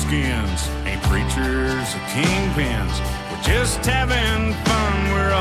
skins. Ain't preachers or kingpins. We're just having fun. We're